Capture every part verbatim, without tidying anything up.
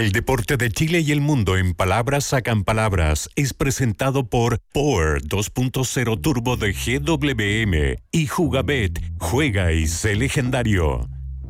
El deporte de Chile y el mundo en palabras sacan palabras es presentado por Power dos punto cero Turbo de G W M y Jugabet. Juega y sé legendario.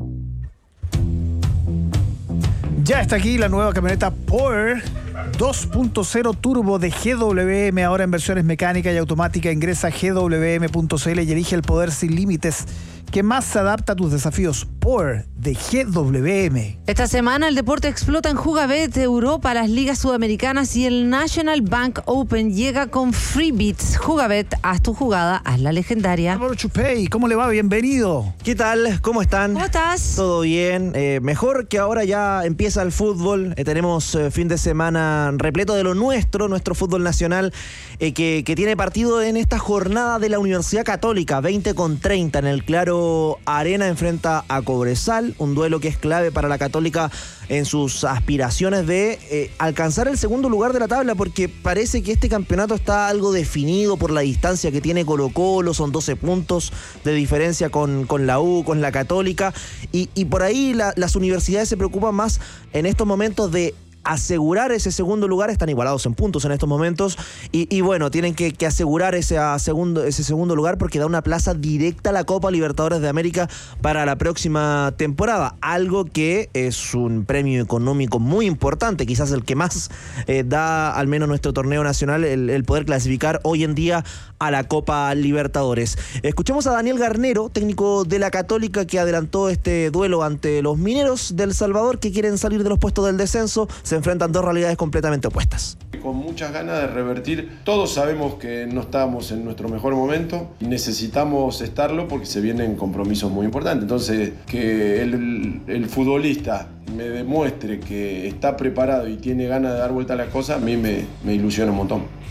Ya está aquí la nueva camioneta Power dos punto cero Turbo de G W M, ahora en versiones mecánica y automática. Ingresa a g w m punto c l y elige el poder sin límites que más se adapta a tus desafíos. Power de G W M. Esta semana el deporte explota en Jugabet Europa, las ligas sudamericanas y el National Bank Open llega con free bets. Jugabet, haz tu jugada, haz la legendaria. Álvaro Chupey, ¿cómo le va? Bienvenido. ¿Qué tal? ¿Cómo están? ¿Cómo estás? Todo bien. Eh, mejor que ahora ya empieza el fútbol. Eh, tenemos eh, fin de semana repleto de lo nuestro, nuestro fútbol nacional, eh, que, que tiene partido en esta jornada de la Universidad Católica, veinte con treinta en el Claro Arena, enfrenta a Cobresal, un duelo que es clave para la Católica en sus aspiraciones de eh, alcanzar el segundo lugar de la tabla, porque parece que este campeonato está algo definido por la distancia que tiene Colo-Colo, son doce puntos de diferencia con, con la U, con la Católica, y, y por ahí la, las universidades se preocupan más en estos momentos de asegurar ese segundo lugar. Están igualados en puntos en estos momentos y, y bueno, tienen que, que asegurar ese, a segundo, ese segundo lugar, porque da una plaza directa a la Copa Libertadores de América para la próxima temporada, algo que es un premio económico muy importante, quizás el que más eh, da al menos nuestro torneo nacional, el, el poder clasificar hoy en día a la Copa Libertadores. Escuchemos a Daniel Garnero, técnico de la Católica, que adelantó este duelo ante los Mineros del Salvador, que quieren salir de los puestos del descenso. Se enfrentan dos realidades completamente opuestas. Con muchas ganas de revertir. Todos sabemos que no estamos en nuestro mejor momento, necesitamos estarlo porque se vienen compromisos muy importantes. Entonces, que el, el futbolista me demuestre que está preparado y tiene ganas de dar vuelta a las cosas, a mí me, me ilusiona un montón.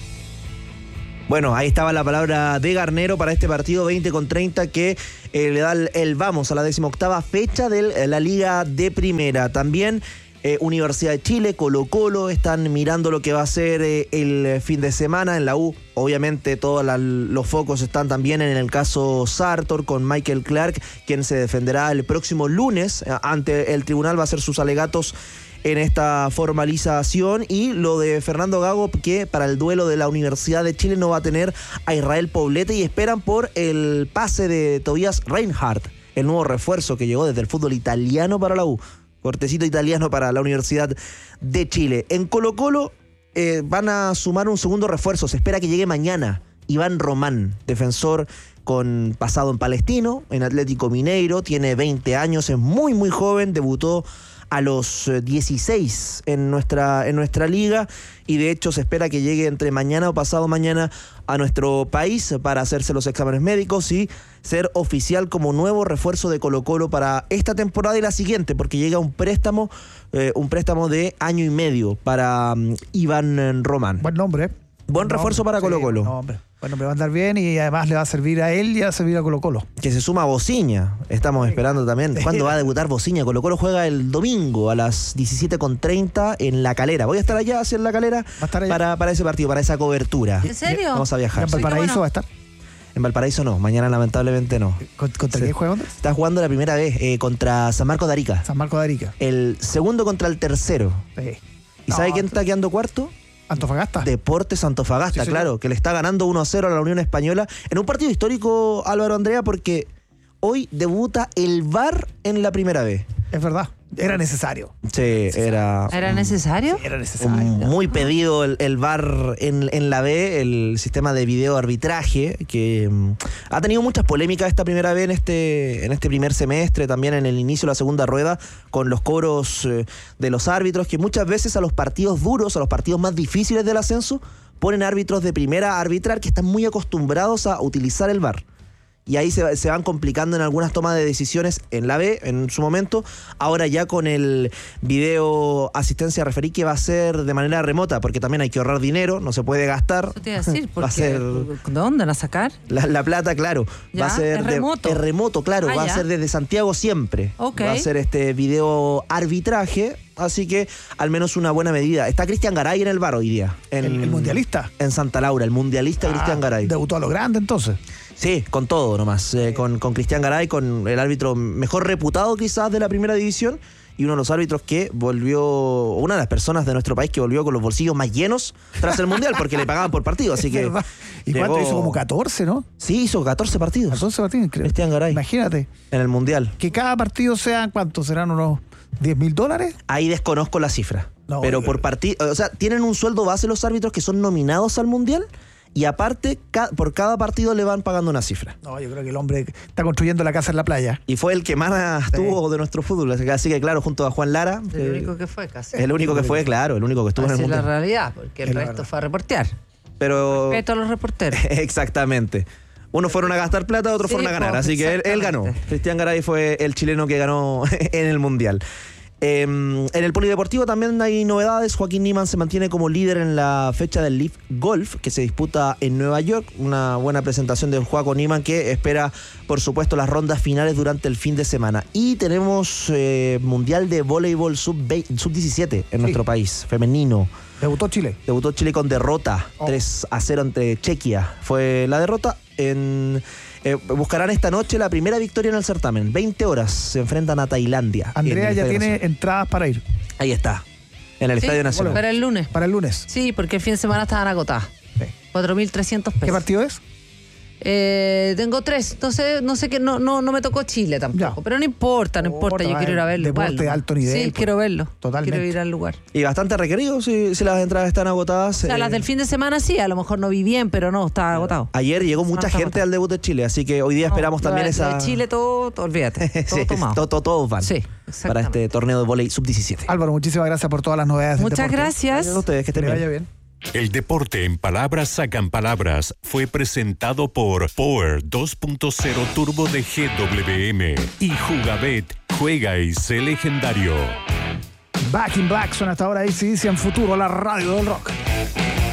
Bueno, ahí estaba la palabra de Garnero para este partido veinte con treinta que eh, le da el, el vamos a la decimoctava fecha de la Liga de Primera. También Eh, Universidad de Chile, Colo-Colo están mirando lo que va a ser eh, el fin de semana en la U. Obviamente todos la, los focos están también en el caso Sartor con Michael Clark, quien se defenderá el próximo lunes eh, ante el tribunal, va a hacer sus alegatos en esta formalización, y lo de Fernando Gago, que para el duelo de la Universidad de Chile no va a tener a Israel Poblete, y esperan por el pase de Tobias Reinhardt, el nuevo refuerzo que llegó desde el fútbol italiano para la U. Cortecito italiano para la Universidad de Chile. En Colo-Colo eh, van a sumar un segundo refuerzo. Se espera que llegue mañana. Iván Román, defensor con pasado en Palestino, en Atlético Mineiro. Tiene veinte años, es muy muy joven. Debutó a los dieciséis en nuestra, en nuestra liga, y de hecho se espera que llegue entre mañana o pasado mañana a nuestro país para hacerse los exámenes médicos y ser oficial como nuevo refuerzo de Colo-Colo para esta temporada y la siguiente, porque llega un préstamo, eh, un préstamo de año y medio para um, Iván Román. Buen nombre, ¿eh? Buen no, refuerzo para Colo-Colo. Sí, no, hombre. Bueno, me va a andar bien y además le va a servir a él y va a servir a Colo-Colo. Que se suma a Bociña. Estamos esperando también. ¿Cuándo va a debutar Bociña? Colo-Colo juega el domingo a las diecisiete con treinta en La Calera. Voy a estar allá hacia La Calera para, para ese partido, para esa cobertura. ¿En serio? Vamos a viajar. ¿En Valparaíso sí, bueno. va a estar? En Valparaíso no, mañana lamentablemente no. ¿Contra sí. qué juega? ¿Dónde? Está jugando la primera vez eh, contra San Marcos de Arica. San Marcos de Arica. El segundo contra el tercero. Sí. ¿Y no, sabe quién está quedando cuarto? Antofagasta. Deportes Antofagasta, sí, claro, que le está ganando uno a cero a la Unión Española en un partido histórico, Álvaro Andrea, porque hoy debuta el V A R en la primera vez. Es verdad, era necesario. Sí, era... ¿Era necesario? Sí, era necesario. Un, muy pedido el, el V A R en, en la B, el sistema de video arbitraje, que um, ha tenido muchas polémicas esta primera vez en este, en este primer semestre, también en el inicio de la segunda rueda, con los cobros eh, de los árbitros, que muchas veces a los partidos duros, a los partidos más difíciles del ascenso, ponen árbitros de primera a arbitrar que están muy acostumbrados a utilizar el V A R. Y ahí se, se van complicando en algunas tomas de decisiones en la B, en su momento. Ahora ya con el video asistencia referí, que va a ser de manera remota, porque también hay que ahorrar dinero, no se puede gastar. Eso te iba a decir, porque va a ser, ¿de dónde van a sacar? La, la plata, claro. ¿Ya? Va a ser ¿Es de, remoto? Es remoto, claro. Ah, va ya. a ser desde Santiago siempre. Okay. Va a ser este video arbitraje. Así que al menos una buena medida. Está Cristian Garay en el V A R hoy día. En, ¿El, el mundialista? En Santa Laura, el mundialista ah, Cristian Garay. Debutó a lo grande entonces. Sí, con todo nomás. Eh, con, con Cristian Garay, con el árbitro mejor reputado quizás de la primera división, y uno de los árbitros que volvió, una de las personas de nuestro país que volvió con los bolsillos más llenos tras el Mundial, porque le pagaban por partido, así que... ¿Y llegó... cuánto hizo? Como catorce, ¿no? Sí, hizo catorce partidos. catorce partidos, creo. Cristian Garay. Imagínate. En el Mundial. Que cada partido sean, ¿cuántos? ¿Serán unos diez mil dólares? Ahí desconozco la cifra. No, pero yo- por partido, o sea, tienen un sueldo base los árbitros que son nominados al Mundial y aparte, ca- por cada partido le van pagando una cifra. No, yo creo que el hombre está construyendo la casa en la playa. Y fue el que más tuvo de nuestro fútbol. Así que, así que, claro, junto a Juan Lara. El eh, único que fue casi. el único que fue, claro, el único que estuvo Así en el es la Mundial. realidad, porque el Es la resto verdad. fue a reportear. Pero. Respeto a los reporteros. Exactamente. Unos fueron a gastar plata, otros Sí, fueron a ganar. pues, Así que él, él ganó. exactamente. Cristian Garay fue el chileno que ganó en el Mundial. Eh, en el polideportivo también hay novedades. Joaquín Niemann se mantiene como líder en la fecha del Leaf Golf que se disputa en Nueva York. Una buena presentación de Joaquín Niemann que espera, por supuesto, las rondas finales durante el fin de semana. Y tenemos eh, Mundial de Voleibol sub diecisiete en nuestro país, femenino. Debutó Chile. Debutó Chile con derrota, Oh. tres a cero ante Chequia. Fue la derrota. En, eh, buscarán esta noche la primera victoria en el certamen. veinte horas se enfrentan a Tailandia. en Andrea el ya Estadio tiene Nacional. entradas para ir. Ahí está, en el Sí, Estadio Nacional. para el lunes. Para el lunes. Sí, porque el fin de semana estaban agotadas. Sí. cuatro mil trescientos pesos. ¿Qué partido es? Eh, tengo tres. No sé, no sé qué, no, no, no me tocó Chile tampoco. Ya. Pero no importa, no No importa. Yo importa, quiero ir a verlo. deporte igual, de ¿no? alto nivel, Sí, pues. quiero verlo. Totalmente. Quiero ir al lugar. Y bastante requerido si, si las entradas están agotadas. O sea, eh, las del fin de semana sí, a lo mejor no vi bien, pero no, estaba agotado. Ayer llegó Semana mucha está gente agotado. al debut de Chile, así que hoy día No, esperamos lo también de- esa... lo de Chile todo, todo, olvídate. Todo Sí, tomado. to- to- todos van Sí, para exactamente. este torneo de vóley sub diecisiete. Álvaro, muchísimas gracias por todas las novedades del Muchas deporte. gracias. Gracias a ustedes, que Que estén te bien. vaya bien. El deporte en palabras sacan palabras fue presentado por Power dos punto cero Turbo de G W M y Jugabet. Juega y sé legendario. Back in Black son hasta ahora A C D C en Futuro, la radio del rock.